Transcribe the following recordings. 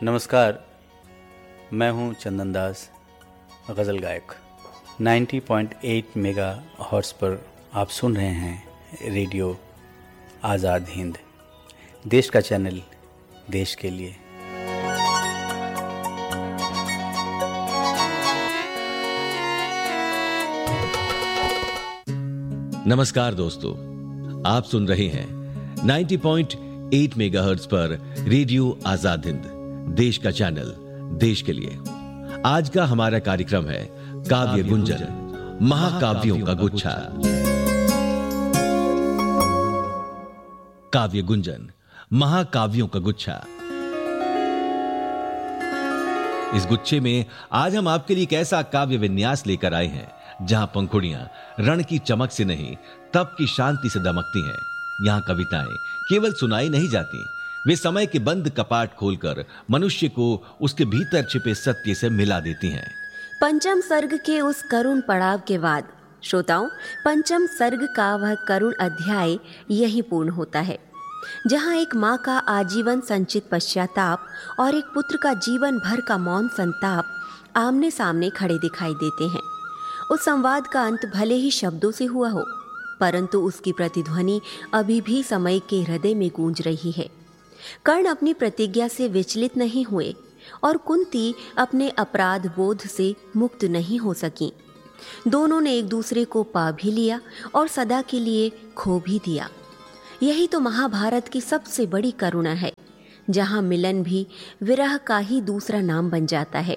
नमस्कार, मैं हूं चंदन दास, गज़ल गायक। 90.8 मेगा हर्ट्ज़ पर आप सुन रहे हैं रेडियो आज़ाद हिंद, देश का चैनल, देश के लिए। नमस्कार दोस्तों, आप सुन रहे हैं 90.8 मेगाहर्ट्ज़ पर रेडियो आज़ाद हिंद, देश का चैनल, देश के लिए। आज का हमारा कार्यक्रम है काव्य गुंजन, महाकाव्यों का गुच्छा। काव्य गुंजन, महाकाव्यों का गुच्छा। इस गुच्छे में आज हम आपके लिए एक ऐसा काव्य विन्यास लेकर आए हैं जहां पंखुड़ियां रण की चमक से नहीं, तप की शांति से दमकती हैं। यहां कविताएं केवल सुनाई नहीं जाती, वे समय के बंद कपाट खोलकर मनुष्य को उसके भीतर छिपे सत्य से मिला देती हैं। पंचम सर्ग के उस करुण पड़ाव के बाद श्रोताओं, पंचम सर्ग का वह करुण अध्याय यही पूर्ण होता है, जहां एक माँ का आजीवन संचित पश्चाताप और एक पुत्र का जीवन भर का मौन संताप आमने सामने खड़े दिखाई देते हैं। उस संवाद का अंत भले ही शब्दों से हुआ हो, परंतु उसकी प्रतिध्वनि अभी भी समय के हृदय में गूंज रही है। कर्ण अपनी प्रतिज्ञा से विचलित नहीं हुए और कुंती अपने अपराध बोध से मुक्त नहीं हो सकी। दोनों ने एक दूसरे को पा भी लिया और सदा के लिए खो भी दिया। यही तो महाभारत की सबसे बड़ी करुणा है, जहां मिलन भी विरह का ही दूसरा नाम बन जाता है।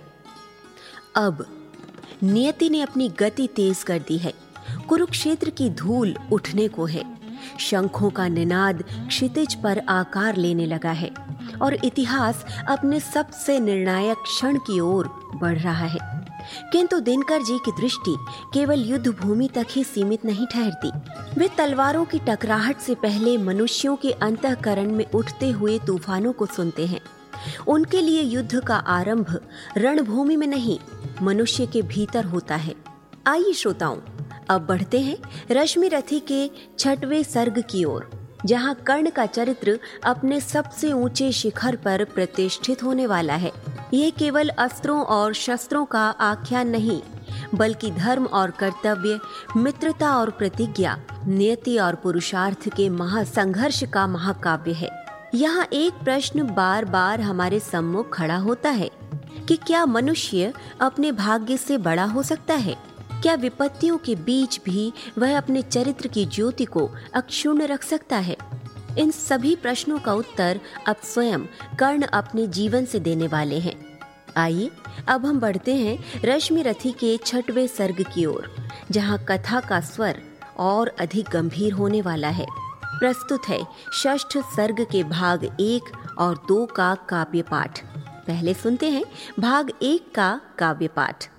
अब नियति ने अपनी गति तेज कर दी है। कुरुक्षेत्र की धूल उठने को है। शंखों का निनाद क्षितिज पर आकार लेने लगा है और इतिहास अपने सबसे निर्णायक क्षण की ओर बढ़ रहा है। किंतु दिनकर जी की दृष्टि केवल युद्ध भूमि तक ही सीमित नहीं ठहरती। वे तलवारों की टकराहट से पहले मनुष्यों के अंतःकरण में उठते हुए तूफानों को सुनते हैं। उनके लिए युद्ध का आरंभ रणभूमि में नहीं, मनुष्य के भीतर होता है। आइए श्रोताओं, अब बढ़ते हैं रश्मि रथी के 6वें सर्ग की ओर, जहां कर्ण का चरित्र अपने सबसे ऊंचे शिखर पर प्रतिष्ठित होने वाला है। ये केवल अस्त्रों और शस्त्रों का आख्यान नहीं, बल्कि धर्म और कर्तव्य, मित्रता और प्रतिज्ञा, नियति और पुरुषार्थ के महासंघर्ष का महाकाव्य है। यहाँ एक प्रश्न बार बार हमारे सम्मुख खड़ा होता है कि क्या मनुष्य अपने भाग्य से बड़ा हो सकता है? क्या विपत्तियों के बीच भी वह अपने चरित्र की ज्योति को अक्षुण्ण रख सकता है? इन सभी प्रश्नों का उत्तर अब स्वयं कर्ण अपने जीवन से देने वाले हैं। आइए अब हम बढ़ते हैं रश्मि रथी के 6वें सर्ग की ओर, जहां कथा का स्वर और अधिक गंभीर होने वाला है। प्रस्तुत है षष्ठ सर्ग के भाग 1 और 2 का काव्य पाठ। पहले सुनते हैं भाग 1 का काव्य पाठ।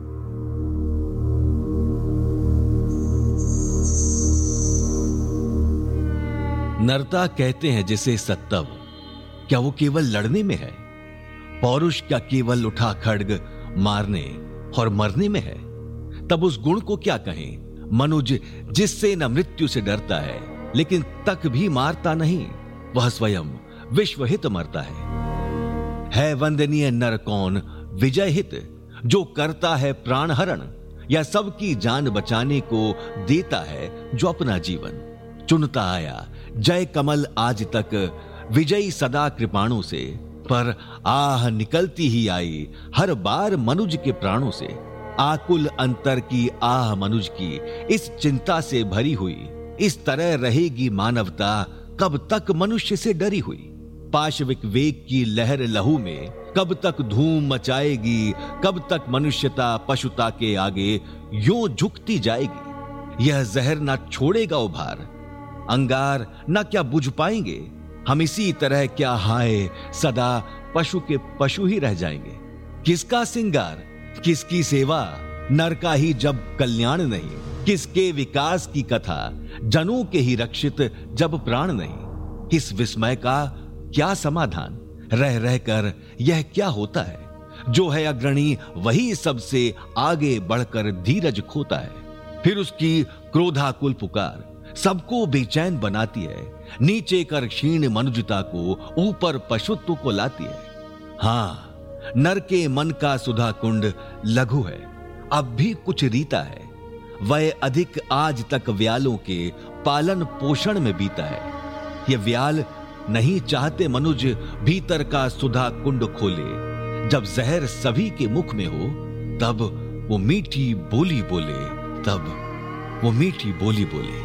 नरता कहते हैं जिसे सत्तव, क्या वो केवल लड़ने में है? पौरुष क्या केवल उठा खड्ग मारने और मरने में है? तब उस गुण को क्या कहें? मनुज जिससे न मृत्यु से डरता है, लेकिन तक भी मारता नहीं, वह स्वयं विश्वहित मरता है वंदनीय नर कौन विजय हित, जो करता है प्राण हरण, या सबकी जान बचाने को देता है जो अपना जीवन चुनता आया। जय कमल आज तक विजयी सदा कृपाणों से, पर आह निकलती ही आई हर बार मनुज के प्राणों से। आकुल अंतर की आह मनुज की इस चिंता से भरी हुई, इस तरह रहेगी मानवता कब तक मनुष्य से डरी हुई। पाशविक वेग की लहर लहू में कब तक धूम मचाएगी, कब तक मनुष्यता पशुता के आगे यूं झुकती जाएगी। यह जहर ना छोड़ेगा उभार, अंगार न क्या बुझ पाएंगे। हम इसी तरह क्या हाय सदा पशु के पशु ही रह जाएंगे। किसका सिंगार, किसकी सेवा, नर का ही जब कल्याण नहीं। किसके विकास की कथा, जनों के ही रक्षित जब प्राण नहीं। इस विस्मय का क्या समाधान, रह रहकर यह क्या होता है। जो है अग्रणी वही सबसे आगे बढ़कर धीरज खोता है। फिर उसकी क्रोधाकुल पुकार सबको बेचैन बनाती है, नीचे कर क्षीण मनुजता को ऊपर पशुत्व को लाती है। हां, नर के मन का सुधा कुंड लघु है, अब भी कुछ रीता है। वह अधिक आज तक व्यालों के पालन पोषण में बीता है। ये व्याल नहीं चाहते मनुज भीतर का सुधा कुंड खोले। जब जहर सभी के मुख में हो तब वो मीठी बोली बोले, तब वो मीठी बोली बोले।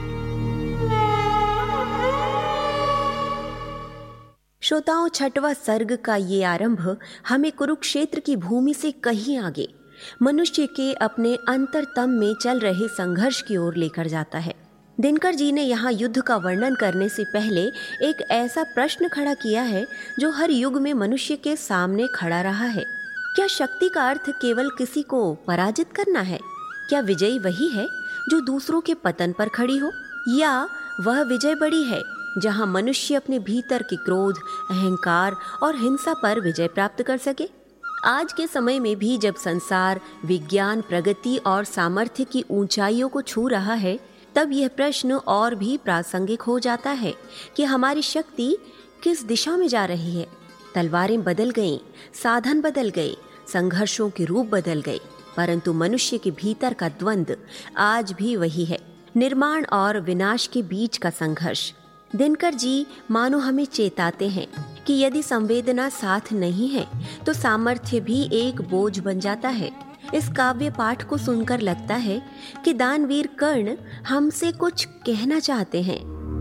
श्रोताओं, छठवां सर्ग का ये आरंभ हमें कुरुक्षेत्र की भूमि से कहीं आगे मनुष्य के अपने अंतरतम में चल रहे संघर्ष की ओर लेकर जाता है। दिनकर जी ने यहाँ युद्ध का वर्णन करने से पहले एक ऐसा प्रश्न खड़ा किया है जो हर युग में मनुष्य के सामने खड़ा रहा है। क्या शक्ति का अर्थ केवल किसी को पराजित करना है? क्या विजयी वही है जो दूसरों के पतन पर खड़ी हो, या वह विजय बड़ी है जहाँ मनुष्य अपने भीतर के क्रोध, अहंकार और हिंसा पर विजय प्राप्त कर सके? आज के समय में भी जब संसार विज्ञान, प्रगति और सामर्थ्य की ऊंचाइयों को छू रहा है, तब यह प्रश्न और भी प्रासंगिक हो जाता है कि हमारी शक्ति किस दिशा में जा रही है। तलवारें बदल गईं, साधन बदल गए, संघर्षों के रूप बदल गए, परंतु मनुष्य के भीतर का द्वंद्व आज भी वही है, निर्माण और विनाश के बीच का संघर्ष। दिनकर जी मानो हमें चेताते हैं कि यदि संवेदना साथ नहीं है तो सामर्थ्य भी एक बोझ बन जाता है। इस काव्य पाठ को सुनकर लगता है कि दानवीर कर्ण हमसे कुछ कहना चाहते हैं।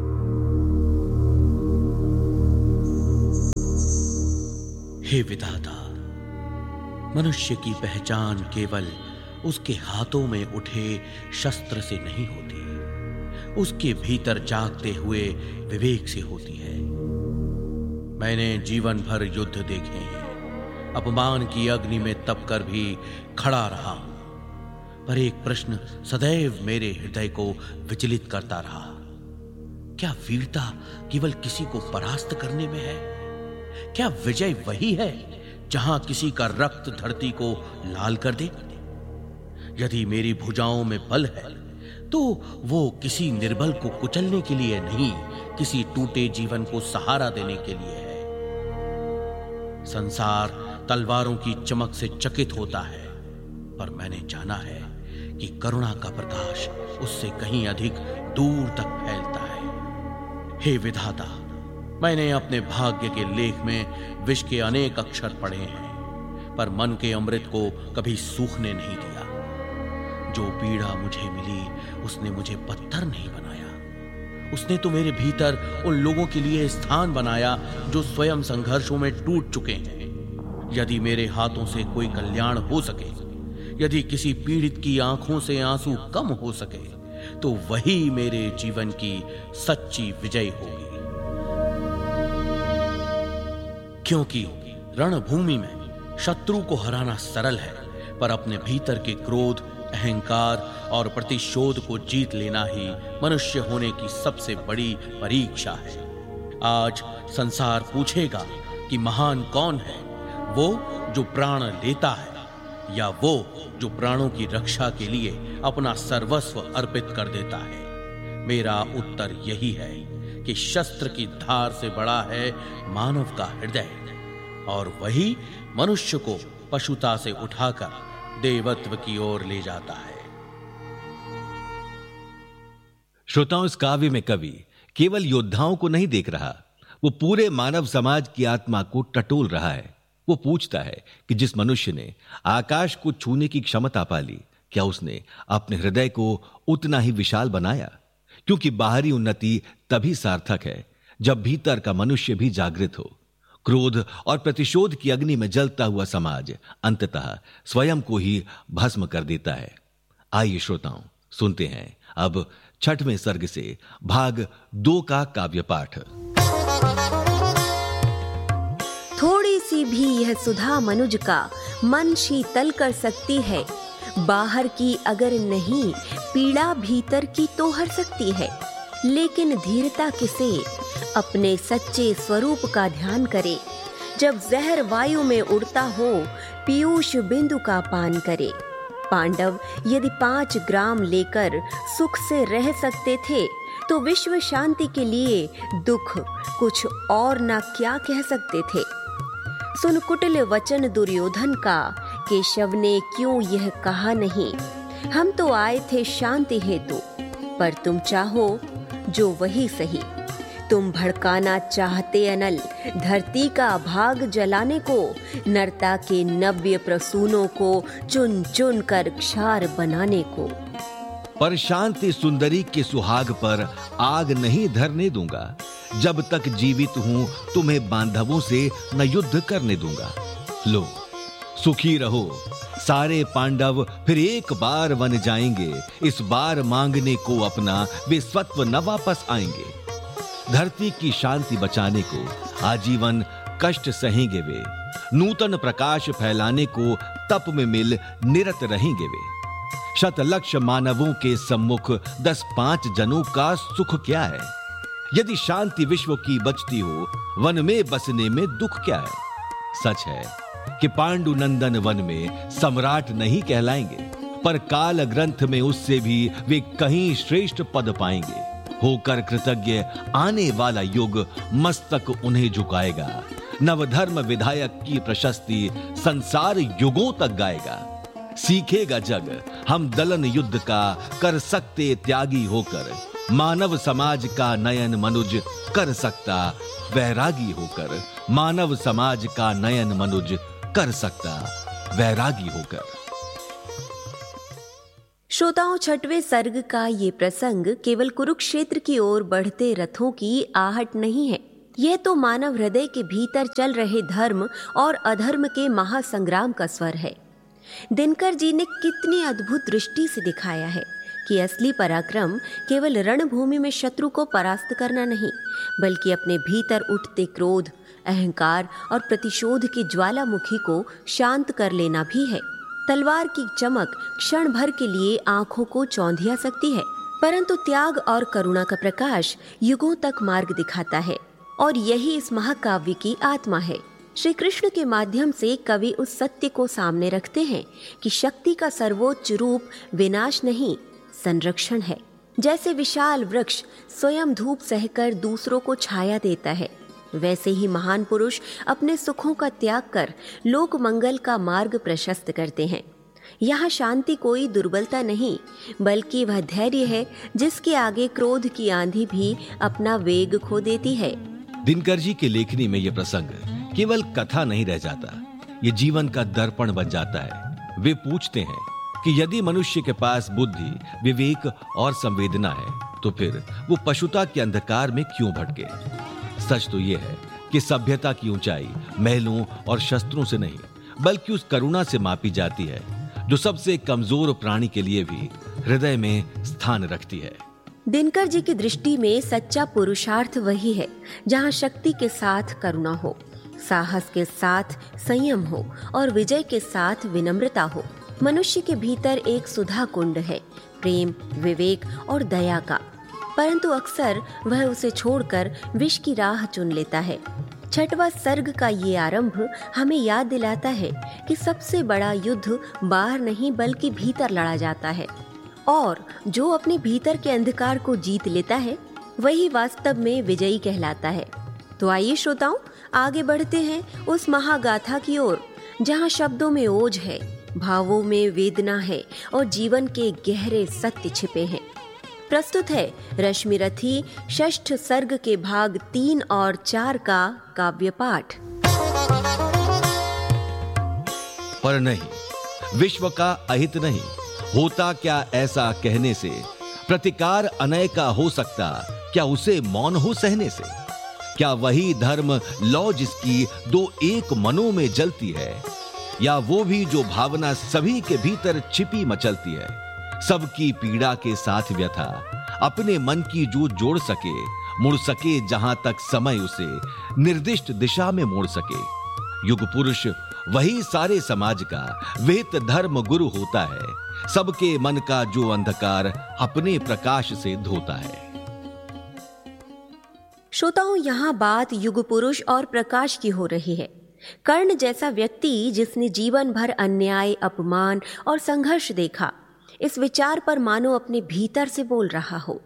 हे विधाता, मनुष्य की पहचान केवल उसके हाथों में उठे शस्त्र से नहीं होती, उसके भीतर जागते हुए विवेक से होती है। मैंने जीवन भर युद्ध देखे हैं, अपमान की अग्नि में तपकर भी खड़ा रहा, पर एक प्रश्न सदैव मेरे हृदय को विचलित करता रहा। क्या वीरता केवल किसी को परास्त करने में है? क्या विजय वही है जहां किसी का रक्त धरती को लाल कर दे? यदि मेरी भुजाओं में बल है तो वो किसी निर्बल को कुचलने के लिए नहीं, किसी टूटे जीवन को सहारा देने के लिए है। संसार तलवारों की चमक से चकित होता है, पर मैंने जाना है कि करुणा का प्रकाश उससे कहीं अधिक दूर तक फैलता है। हे विधाता, मैंने अपने भाग्य के लेख में विष के अनेक अक्षर पढ़े हैं, पर मन के अमृत को कभी सूखने नहीं दिया। जो पीड़ा मुझे मिली उसने मुझे पत्थर नहीं बनाया, उसने तो मेरे भीतर उन लोगों के लिए स्थान बनाया जो स्वयं संघर्षों में टूट चुके हैं। यदि मेरे हाथों से कोई कल्याण हो सके, यदि किसी पीड़ित की आंखों से आंसू कम हो सके, तो वही मेरे जीवन की सच्ची विजय होगी। क्योंकि रणभूमि में शत्रु को हराना सरल है, पर अपने भीतर के क्रोध, अहंकार और प्रतिशोध को जीत लेना ही मनुष्य होने की सबसे बड़ी परीक्षा है। आज संसार पूछेगा कि महान कौन है, वो जो प्राण लेता है या वो जो प्राणों की रक्षा के लिए अपना सर्वस्व अर्पित कर देता है। मेरा उत्तर यही है कि शस्त्र की धार से बड़ा है मानव का हृदय, और वही मनुष्य को पशुता से उठाकर देवत्व की ओर ले जाता है। श्रोताओं, इस काव्य में कवि केवल योद्धाओं को नहीं देख रहा, वो पूरे मानव समाज की आत्मा को टटोल रहा है। वो पूछता है कि जिस मनुष्य ने आकाश को छूने की क्षमता पाली, क्या उसने अपने हृदय को उतना ही विशाल बनाया? क्योंकि बाहरी उन्नति तभी सार्थक है जब भीतर का मनुष्य भी जागृत हो। क्रोध और प्रतिशोध की अग्नि में जलता हुआ समाज अंततः स्वयं को ही भस्म कर देता है। आइए श्रोताओं, सुनते हैं अब 6वें सर्ग से भाग 2 का काव्य पाठ। थोड़ी सी भी यह सुधा मनुज का मन शीतल कर सकती है, बाहर की अगर नहीं पीड़ा भीतर की तो हर सकती है। लेकिन धीरता किसे अपने सच्चे स्वरूप का ध्यान करे, जब जहर वायु में उड़ता हो पीयूष बिंदु का पान करे। पांडव यदि 5 ग्राम लेकर सुख से रह सकते थे, तो विश्व शांति के लिए दुख कुछ और ना क्या कह सकते थे। सुन कुटिल वचन दुर्योधन का, केशव ने क्यों यह कहा नहीं। हम तो आए थे शांति हेतु, पर तुम चाहो जो वही सही। तुम भड़काना चाहते अनल, धरती का भाग जलाने को। नरता के नव्य प्रसूनों को चुन चुन कर क्षार बनाने को। पर शांति सुंदरी के सुहाग पर आग नहीं धरने दूंगा। जब तक जीवित हूं तुम्हें बांधवों से न युद्ध करने दूंगा। लो सुखी रहो, सारे पांडव फिर एक बार वन जाएंगे। इस बार मांगने को अपना वे स्वत्व न वापस आएंगे। धरती की शांति बचाने को आजीवन कष्ट सहेंगे वे। नूतन प्रकाश फैलाने को तप में मिल निरत रहेंगे वे। शत लक्ष मानवों के सम्मुख 10-5 जनों का सुख क्या है। यदि शांति विश्व की बचती हो, वन में बसने में दुख क्या है। सच है कि पांडुनंदन वन में सम्राट नहीं कहलाएंगे, पर काल ग्रंथ में उससे भी वे कहीं श्रेष्ठ पद पाएंगे। होकर कृतज्ञ आने वाला युग मस्तक उन्हें झुकाएगा। नवधर्म विधायक की प्रशस्ति संसार युगों तक गाएगा। सीखेगा जग हम दलन युद्ध का, कर सकते त्यागी होकर। मानव समाज का नयन मनुज कर सकता वैरागी होकर। मानव समाज का नयन मनुज कर सकता वैरागी होकर। श्रोताओं, 6वें सर्ग का ये प्रसंग केवल कुरुक्षेत्र की ओर बढ़ते रथों की आहट नहीं है। यह तो मानव हृदय के भीतर चल रहे धर्म और अधर्म के महासंग्राम का स्वर है। दिनकर जी ने कितनी अद्भुत दृष्टि से दिखाया है कि असली पराक्रम केवल रणभूमि में शत्रु को परास्त करना नहीं, बल्कि अपने भीतर उठते क्रोध, अहंकार और प्रतिशोध की ज्वालामुखी को शांत कर लेना भी है। तलवार की चमक क्षण भर के लिए आंखों को चौंधिया सकती है, परंतु त्याग और करुणा का प्रकाश युगों तक मार्ग दिखाता है। और यही इस महाकाव्य की आत्मा है। श्री कृष्ण के माध्यम से कवि उस सत्य को सामने रखते हैं कि शक्ति का सर्वोच्च रूप विनाश नहीं, संरक्षण है। जैसे विशाल वृक्ष स्वयं धूप सहकर दूसरों को छाया देता है, वैसे ही महान पुरुष अपने सुखों का त्याग कर लोक मंगल का मार्ग प्रशस्त करते हैं। यहाँ शांति कोई दुर्बलता नहीं, बल्कि वह धैर्य है जिसके आगे क्रोध की आंधी भी अपना वेग खो देती है। दिनकर जी की लेखनी में यह प्रसंग केवल कथा नहीं रह जाता, ये जीवन का दर्पण बन जाता है। वे पूछते हैं कि यदि मनुष्य के पास बुद्धि, विवेक और संवेदना है, तो फिर वो पशुता के अंधकार में क्यों भटके। सच तो यह है कि सभ्यता की ऊंचाई महलों और शस्त्रों से नहीं, बल्कि उस करुणा से मापी जाती है जो सबसे कमजोर प्राणी के लिए भी हृदय में स्थान रखती है। दिनकर जी की दृष्टि में सच्चा पुरुषार्थ वही है जहाँ शक्ति के साथ करुणा हो, साहस के साथ संयम हो और विजय के साथ विनम्रता हो। मनुष्य के भीतर एक सुधा कुंड है, प्रेम, विवेक और दया का, परंतु अक्सर वह उसे छोड़कर विष की राह चुन लेता है। 6वां सर्ग का ये आरंभ हमें याद दिलाता है कि सबसे बड़ा युद्ध बाहर नहीं बल्कि भीतर लड़ा जाता है, और जो अपने भीतर के अंधकार को जीत लेता है वही वास्तव में विजयी कहलाता है। तो आइए श्रोताओं, आगे बढ़ते हैं उस महागाथा की ओर जहाँ शब्दों में ओज है, भावों में वेदना है और जीवन के गहरे सत्य छिपे हैं। प्रस्तुत है रश्मि रथी 6ठ सर्ग के भाग 3 और 4 का काव्य पाठ। पर नहीं, विश्व का अहित नहीं होता क्या ऐसा कहने से। प्रतिकार अनय का हो सकता क्या उसे मौन हो सहने से। क्या वही धर्म लौ जिसकी दो एक मनों में जलती है, या वो भी जो भावना सभी के भीतर छिपी मचलती है। सबकी पीड़ा के साथ व्यथा अपने मन की जो जोड़ सके, मुड़ सके जहां तक समय उसे निर्दिष्ट दिशा में मोड़ सके। युग पुरुष वही सारे समाज का वेद धर्म गुरु होता है, सबके मन का जो अंधकार अपने प्रकाश से धोता है। श्रोताओं, यहाँ बात युग पुरुष और प्रकाश की हो रही है। कर्ण जैसा व्यक्ति जिसने जीवन भर अन्याय, अपमान और संघर्ष देखा, इस विचार पर मानो अपने भीतर से बोल रहा हो।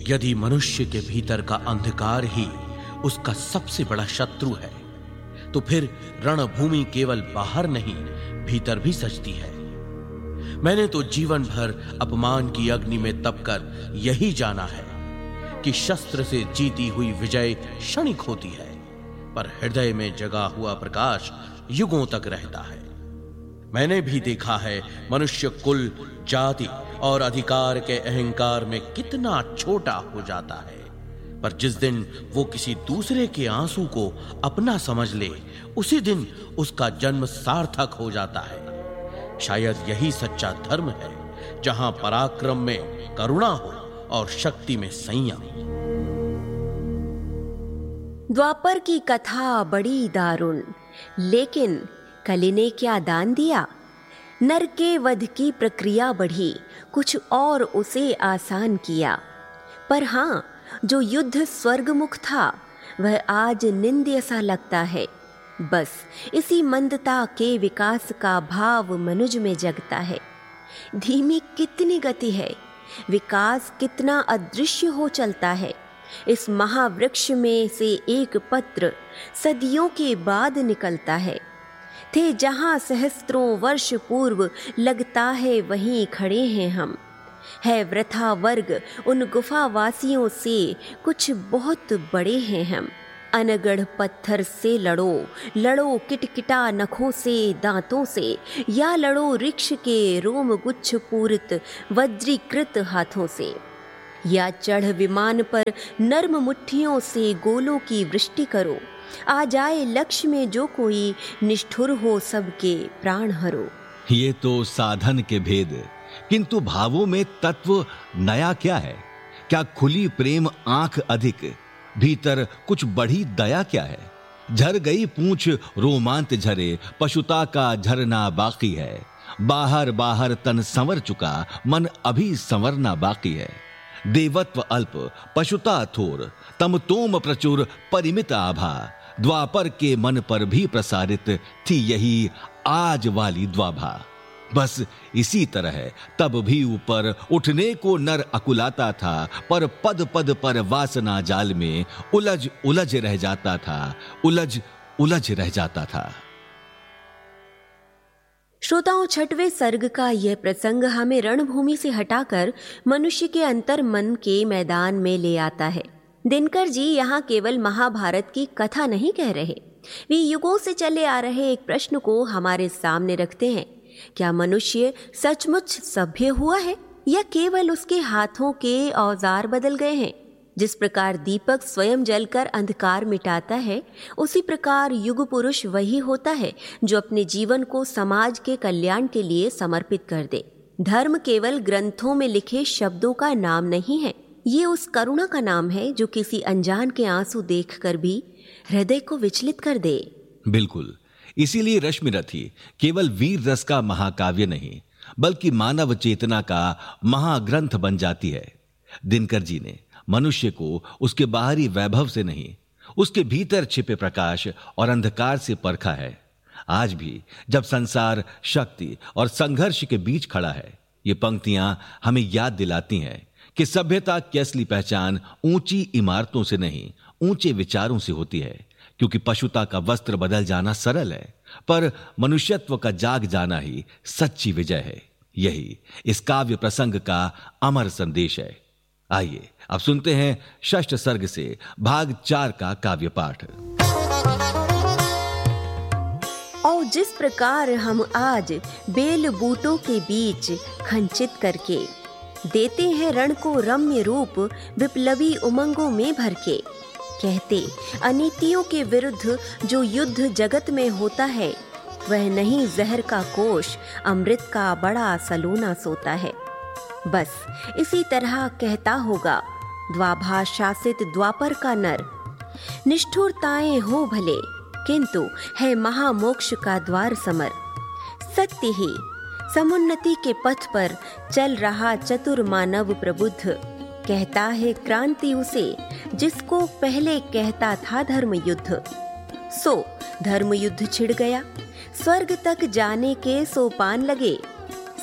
यदि मनुष्य के भीतर का अंधकार ही उसका सबसे बड़ा शत्रु है, तो फिर रणभूमि केवल बाहर नहीं, भीतर भी सजती है। मैंने तो जीवन भर अपमान की अग्नि में तपकर यही जाना है कि शस्त्र से जीती हुई विजय क्षणिक होती है, पर हृदय में जगा हुआ प्रकाश युगों तक रहता है। मैंने भी देखा है मनुष्य कुल, जाति और अधिकार के अहंकार में कितना छोटा हो जाता है, पर जिस दिन वो किसी दूसरे के आंसू को अपना समझ ले, उसी दिन उसका जन्म सार्थक हो जाता है। शायद यही सच्चा धर्म है, जहां पराक्रम में करुणा हो और शक्ति में संयम। द्वापर की कथा बड़ी दारुण, लेकिन कली ने क्या दान दिया? नर के वध की प्रक्रिया बढ़ी, कुछ और उसे आसान किया। पर हाँ, जो युद्ध स्वर्गमुख था वह आज निंद्य सा लगता है। बस इसी मंदता के विकास का भाव मनुज में जगता है। धीमी कितनी गति है, विकास कितना अदृश्य हो चलता है। इस महावृक्ष में से एक पत्र सदियों के बाद निकलता है। थे जहां सहस्त्रों वर्ष पूर्व, लगता है वहीं खड़े हैं हम। है वृथा वर्ग उन गुफावासियों से, कुछ बहुत बड़े हैं हम। अनगढ़ पत्थर से लड़ो, लड़ो किटकिटा नखों से, दांतों से, या लड़ो वृक्ष के रोम गुच्छ पूरित वज्रीकृत हाथों से, या चढ़ विमान पर नर्म मुट्ठियों से गोलों की वृष्टि करो। आ जाए लक्ष्य में जो कोई, निष्ठुर हो सबके प्राण हरो। ये तो साधन के भेद, किंतु भावों में तत्व नया क्या है? क्या खुली प्रेम आंख अधिक, भीतर कुछ बढ़ी दया क्या है? झर गई पूंछ रोमांत झरे, पशुता का झरना बाकी है। बाहर बाहर तन संवर चुका, मन अभी संवरना बाकी है। देवत्व अल्प, पशुता थोर, तमतोम प्रचुर, परिमित आभा। द्वापर के मन पर भी प्रसारित थी यही आज वाली द्वाभा। बस इसी तरह तब भी ऊपर उठने को नर अकुलाता था, पर पद पद पर वासना जाल में उलझ उलझ रह जाता था, उलझ उलझ रह जाता था। श्रोताओं, 6वें सर्ग का यह प्रसंग हमें रणभूमि से हटाकर मनुष्य के अंतर मन के मैदान में ले आता है। दिनकर जी यहाँ केवल महाभारत की कथा नहीं कह रहे, वे युगों से चले आ रहे एक प्रश्न को हमारे सामने रखते हैं। क्या मनुष्य सचमुच सभ्य हुआ है, या केवल उसके हाथों के औजार बदल गए हैं? जिस प्रकार दीपक स्वयं जलकर अंधकार मिटाता है, उसी प्रकार युग पुरुष वही होता है जो अपने जीवन को समाज के कल्याण के लिए समर्पित कर दे। धर्म केवल ग्रंथों में लिखे शब्दों का नाम नहीं है, ये उस करुणा का नाम है जो किसी अनजान के आंसू देखकर भी हृदय को विचलित कर दे। बिल्कुल, इसीलिए रश्मिरथी केवल वीर रस का महाकाव्य नहीं, बल्कि मानव चेतना का महाग्रंथ बन जाती है। दिनकर जी ने मनुष्य को उसके बाहरी वैभव से नहीं, उसके भीतर छिपे प्रकाश और अंधकार से परखा है। आज भी जब संसार शक्ति और संघर्ष के बीच खड़ा है, ये पंक्तियां हमें याद दिलाती हैं कि सभ्यता की असली पहचान ऊंची इमारतों से नहीं, ऊंचे विचारों से होती है। क्योंकि पशुता का वस्त्र बदल जाना सरल है, पर मनुष्यत्व का जाग जाना ही सच्ची विजय है। यही इस काव्य प्रसंग का अमर संदेश है। आइए अब सुनते हैं 6 सर्ग से भाग 4 का काव्य पाठ। और जिस प्रकार हम आज बेल बूटों के बीच खंचित करके देते हैं रण को रम्य रूप, विप्लवी उमंगों में भर के, कहते अनीतियों के विरुद्ध जो युद्ध जगत में होता है, वह नहीं जहर का कोश, अमृत का बड़ा सलूना सोता है। बस इसी तरह कहता होगा द्वाभा शासित द्वापर का नर। निष्ठुरताएं हो भले, किंतु है महामोक्ष का द्वार समर। सत्य ही समुन्नति के पथ पर चल रहा चतुर मानव प्रबुद्ध, कहता है क्रांति उसे जिसको पहले कहता था धर्म युद्ध। सो धर्म युद्ध छिड़ गया, स्वर्ग तक जाने के सोपान लगे।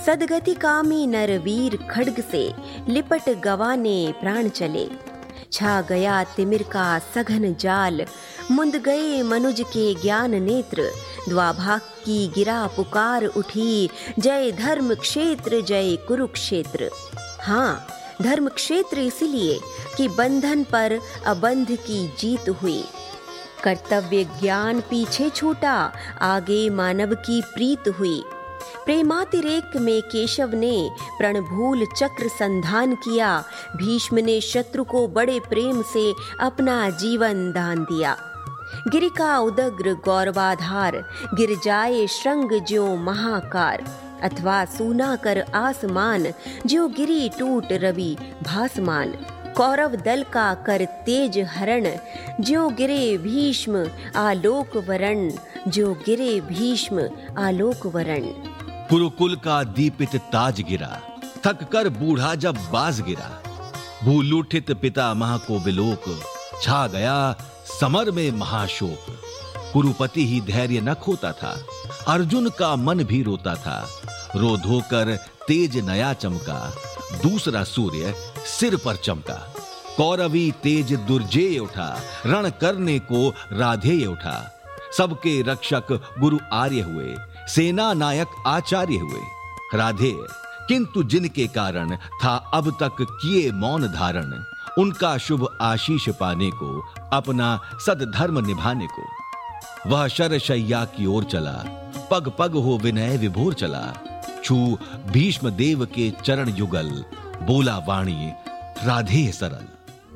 सदगति कामी नरवीर खड्ग से लिपट गवाने प्राण चले। छा गया तिमिर का सघन जाल, मुंद गए मनुज के ज्ञान नेत्र। द्वाभाग की गिरा पुकार उठी, जय धर्म क्षेत्र जय कुरुक्षेत्र। हाँ, धर्म क्षेत्र इसलिए कि बंधन पर अबंध की जीत हुई। कर्तव्य ज्ञान पीछे छूटा, आगे मानव की प्रीत हुई। प्रेमातिरेक में केशव ने प्रणभूल चक्र संधान किया। भीष्म ने शत्रु को बड़े प्रेम से अपना जीवन दान दिया। गिरिका उदग्र गौरवाधार, गिर जाए श्रृंग ज्यों महाकार। अथवा सूना कर आसमान, ज्यों गिरी टूट रवि भासमान। कौरव दल का कर तेज हरण, ज्यों गिरे भीष्म आलोक वरण। ज्यों गिरे भीष्म आलोक वरण। कुरुकुल का दीपित ताज गिरा, थक कर बूढ़ा जब बाज गिरा। भूल उठित पिता मह को विलोक, छा गया समर में महाशोक। कुरुपति ही धैर्य न खोता था, अर्जुन का मन भी रोता था। रोध होकर तेज नया चमका, दूसरा सूर्य सिर पर चमका। कौरवी तेज दुर्जेय उठा, रण करने को राधेय उठा। सबके रक्षक गुरु आर्य हुए, सेना नायक आचार्य हुए। राधेय किंतु जिनके कारण था अब तक किए मौन धारण। उनका शुभ आशीष पाने को, अपना सदधर्म निभाने को। वह शरशैया की ओर चला, पग पग हो विनय विभोर चला। छू भीष्म देव के चरण युगल, बोला वाणी राधेय सरल।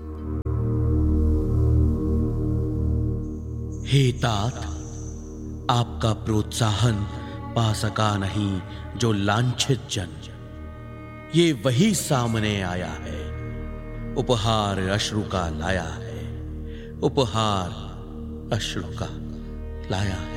हे तात, आपका प्रोत्साहन पा सका नहीं जो लांछित जन। ये वही सामने आया है, उपहार अश्रु का लाया है। उपहार अश्रु का लाया है।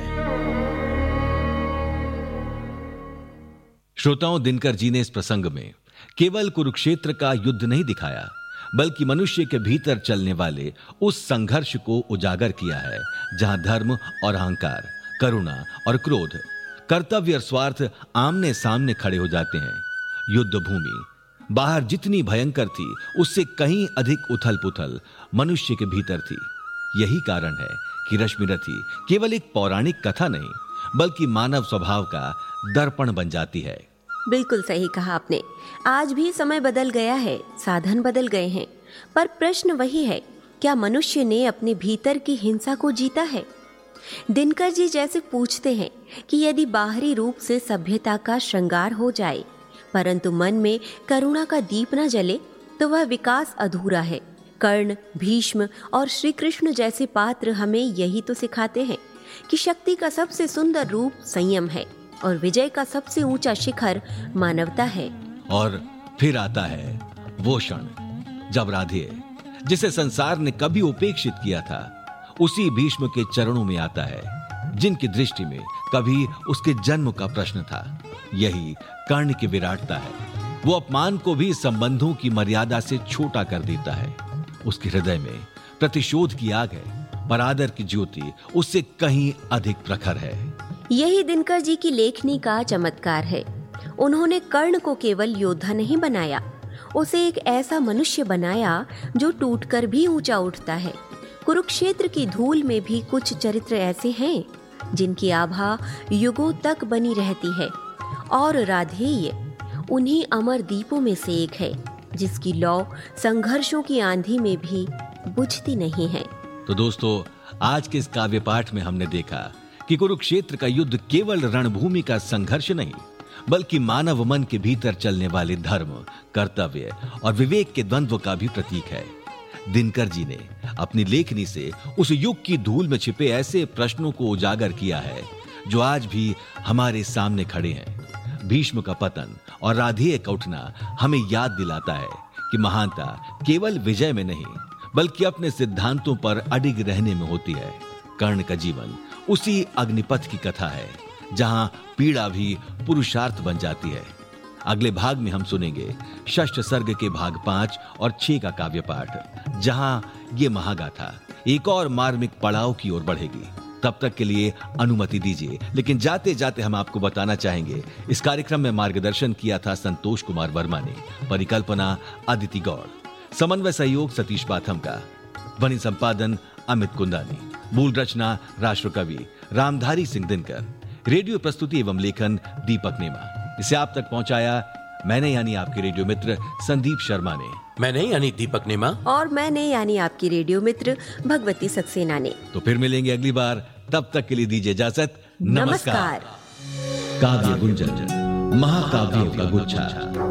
श्रोताओं, दिनकर जी ने इस प्रसंग में केवल कुरुक्षेत्र का युद्ध नहीं दिखाया, बल्कि मनुष्य के भीतर चलने वाले उस संघर्ष को उजागर किया है जहां धर्म और अहंकार, करुणा और क्रोध, कर्तव्य और स्वार्थ आमने सामने खड़े हो जाते हैं। युद्ध भूमि बाहर जितनी भयंकर थी, उससे कहीं अधिक उथल पुथल मनुष्य के भीतर थी। यही कारण है कि रश्मिरथी केवल एक पौराणिक कथा नहीं, बल्कि मानव स्वभाव का दर्पण बन जाती है। बिल्कुल सही कहा आपने। आज भी समय बदल गया है, साधन बदल गए हैं, पर प्रश्न वही है, क्या मनुष्य ने अपने भीतर की हिंसा को जीता है? दिनकर जी जैसे पूछते हैं कि यदि बाहरी रूप से सभ्यता का श्रृंगार हो जाए, परंतु मन में करुणा का दीप न जले, तो वह विकास अधूरा है। कर्ण, भीष्म और श्री कृष्ण जैसे पात्र हमें यही तो सिखाते हैं कि शक्ति का सबसे सुंदर रूप संयम है और विजय का सबसे ऊंचा शिखर मानवता है। और फिर आता है वो क्षण जब राधेय, जिसे संसार ने कभी उपेक्षित किया था, उसी भीष्म के चरणों में आता है, जिनकी दृष्टि में कभी उसके जन्म का प्रश्न था। यही कर्ण की विराटता है। वो अपमान को भी संबंधों की मर्यादा से छोटा कर देता है। उसके हृदय में प्रतिशोध की आग है, पर आदर की ज्योति उससे कहीं अधिक प्रखर है। यही दिनकर जी की लेखनी का चमत्कार है। उन्होंने कर्ण को केवल योद्धा नहीं बनाया, उसे एक ऐसा मनुष्य बनाया जो टूटकर भी ऊंचा उठता है। कुरुक्षेत्र की धूल में भी कुछ चरित्र ऐसे हैं जिनकी आभा युगों तक बनी रहती है, और राधेय उन्हीं अमर दीपों में से एक है जिसकी लौ संघर्षों की आंधी में भी बुझती नहीं है। तो दोस्तों, आज के इस काव्य पाठ में हमने देखा कि कुरुक्षेत्र का युद्ध केवल रणभूमि का संघर्ष नहीं, बल्कि मानव मन के भीतर चलने वाले धर्म, कर्तव्य और विवेक के द्वंद्व का भी प्रतीक है। दिनकर जी ने अपनी लेखनी से उस युग की धूल में छिपे ऐसे प्रश्नों को उजागर किया है जो आज भी हमारे सामने खड़े हैं। भीष्म का पतन और राधेय का उठना हमें याद दिलाता है कि महानता केवल विजय में नहीं, बल्कि अपने सिद्धांतों पर अडिग रहने में होती है। कर्ण का जीवन उसी अग्निपथ की कथा है जहां पीड़ा भी पुरुषार्थ बन जाती है। अगले भाग में हम सुनेंगे षष्ठ सर्ग के भाग 5 और 6 का काव्य पाठ, जहां ये महागाथा एक और मार्मिक पड़ाव की ओर बढ़ेगी। तब तक के लिए अनुमति दीजिए। लेकिन जाते जाते हम आपको बताना चाहेंगे, इस कार्यक्रम में मार्गदर्शन किया था संतोष कुमार वर्मा ने, परिकल्पना अदिति गौड़, समन्वय सहयोग सतीश बाथम का, ध्वनि संपादन अमित कुंदानी, मूल रचना राष्ट्रकवि रामधारी सिंह दिनकर, रेडियो प्रस्तुति एवं लेखन दीपक नेमा। इसे आप तक पहुंचाया मैंने यानी आपके रेडियो मित्र संदीप शर्मा ने, मैंने यानी दीपक नेमा, और मैंने यानी आपकी रेडियो मित्र भगवती सक्सेना ने। तो फिर मिलेंगे अगली बार, तब तक के लिए दीजिए इजाजत। नमस्कार। काव्य गुंजन, महाकाव्यों का गुच्छा।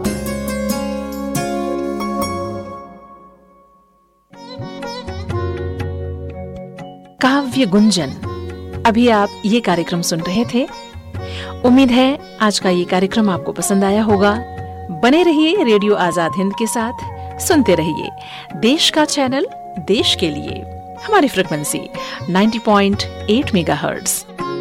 काव्य गुंजन। अभी आप ये कार्यक्रम सुन रहे थे। उम्मीद है आज का ये कार्यक्रम आपको पसंद आया होगा। बने रहिए रेडियो आजाद हिंद के साथ, सुनते रहिए देश का चैनल, देश के लिए, हमारी फ्रिक्वेंसी 90.8 मेगाहर्ट्ज।